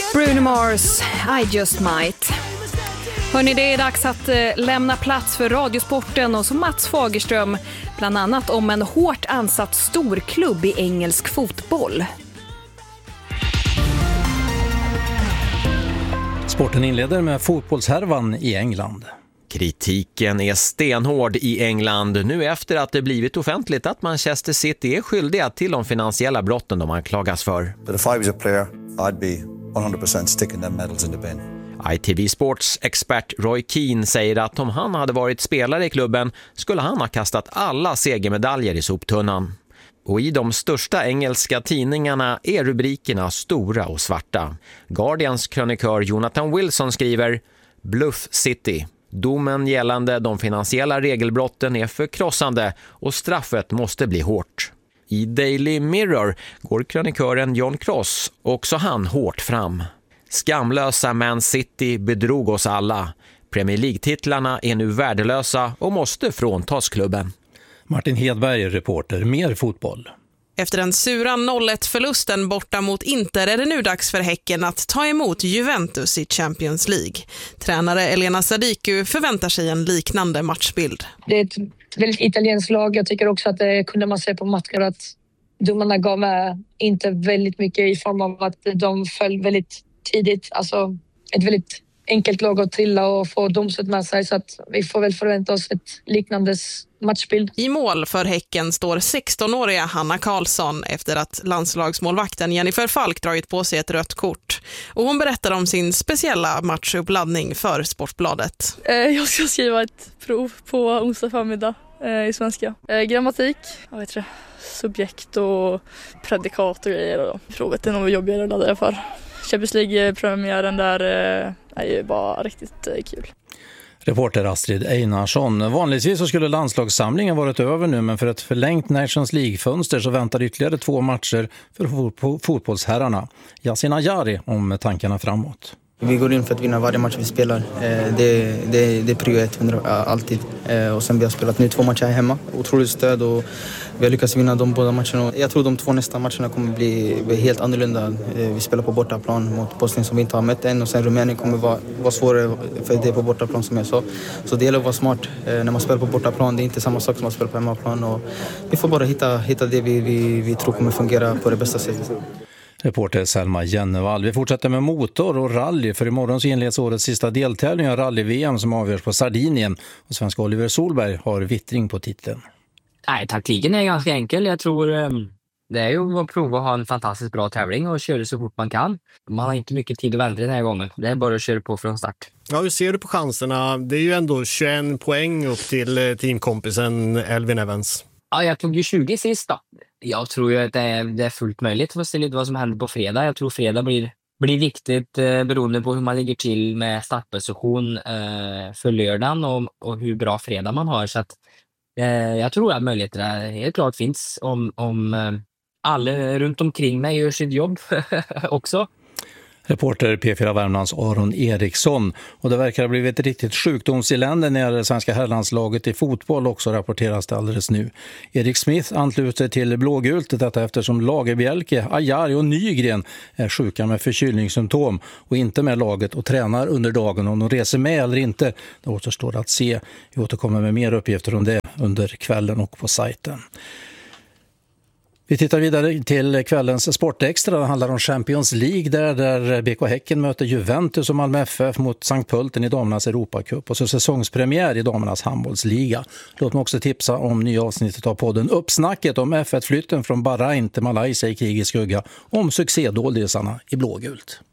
Bruno Mars, I just might. Hörrni, det är dags att lämna plats för Radiosporten och så Mats Fagerström, bland annat om en hårt ansatt storklubb i engelsk fotboll. Sporten inleder med fotbollshärvan i England. Kritiken är stenhård i England nu efter att det blivit offentligt att Manchester City är skyldiga till de finansiella brotten de anklagas för. But if I was a player, I'd be 100% sticking them medals in the bin. ITV Sports expert Roy Keane säger att om han hade varit spelare i klubben skulle han ha kastat alla segermedaljer i soptunnan. Och i de största engelska tidningarna är rubrikerna stora och svarta. Guardians krönikör Jonathan Wilson skriver Bluff City. Domen gällande de finansiella regelbrotten är förkrossande och straffet måste bli hårt. I Daily Mirror går krönikören John Cross också han hårt fram. Skamlösa Man City bedrog oss alla. Premier League-titlarna är nu värdelösa och måste fråntas klubben. Martin Hedberg, reporter, mer fotboll. Efter den sura 0-1-förlusten borta mot Inter är det nu dags för Häcken att ta emot Juventus i Champions League. Tränare Elena Sadiku förväntar sig en liknande matchbild. Det är ett väldigt italienskt lag. Jag tycker också att det kunde man se på matcher att domarna gav med inte väldigt mycket i form av att de föll väldigt tidigt. Alltså ett väldigt enkelt lag att trilla och få domslut med sig, så att vi får väl förvänta oss ett liknande matchbild. I mål för Häcken står 16-åriga Hanna Karlsson efter att landslagsmålvakten Jennifer Falk dragit på sig ett rött kort. Och hon berättar om sin speciella matchuppladdning för Sportbladet. Jag ska skriva ett prov på onsdag förmiddag i svenska. Grammatik, jag vet inte, subjekt och predikat och grejer. Och provet är nog jobbigare att ladda för. Champions League-premiären där är ju bara riktigt kul. Reporter Astrid Einarsson. Vanligtvis så skulle landslagssamlingen varit över nu, men för ett förlängt Nations League-fönster så väntar ytterligare 2 matcher för fotbollsherrarna. Yasin Ayari om tankarna framåt. Vi går in för att vinna varje match vi spelar. Det är prio 100 alltid. Och sen vi har spelat nu 2 matcher här hemma. Otroligt stöd och vi har lyckats vinna de båda matcherna. Jag tror de 2 nästa matcherna kommer bli helt annorlunda. Vi spelar på bortaplan mot Bosnien som vi inte har mött än. Och sen Rumänien kommer vara svårare för det är på bortaplan som jag sa. Så det gäller att vara smart. När man spelar på bortaplan, det är inte samma sak som att spela på hemmaplan. Och vi får bara hitta det vi tror kommer fungera på det bästa sättet. Reporter Selma Jennevall. Vi fortsätter med motor och rally, för imorgon så inleds årets sista deltävling av rally-VM som avgörs på Sardinien. Och svenska Oliver Solberg har vittring på titeln. Nej, taktiken är ganska enkel. Jag tror det är ju att prova att ha en fantastiskt bra tävling och köra så fort man kan. Man har inte mycket tid att vänta den här gången. Det är bara att köra på från start. Ja, hur ser du på chanserna? Det är ju ändå 21 poäng upp till teamkompisen Elvin Evans. Ja, jag tog ju 20 sist då. Jag tror ju att det är fullt möjligt att se lite vad som händer på fredag. Jag tror fredag blir viktigt beroende på hur man ligger till med startposition för lördagen och hur bra fredag man har. Så att jag tror att möjligheterna helt klart finns om alla runt omkring mig gör sitt jobb också. Reporter P4 Värmlands Aron Eriksson. Och det verkar ha blivit ett riktigt sjukdomselände när det svenska herrlandslaget i fotboll också rapporteras det alldeles nu. Erik Smith ansluter till blågult, detta eftersom Lagerbjälke, Ajari och Nygren är sjuka med förkylningssymptom och inte med laget och tränar under dagen. Om de reser med eller inte, det återstår att se. Vi återkommer med mer uppgifter om det under kvällen och på sajten. Vi tittar vidare till kvällens Sportextra. Det handlar om Champions League där BK Häcken möter Juventus och Malmö FF mot Sankt Pölten i damernas Europacup och så säsongspremiär i damernas handbollsliga. Låt mig också tipsa om nya avsnittet av podden Uppsnacket om F1-flytten från Bahrain till Malaysia i krigets skugga, om succédåldisarna i blågult.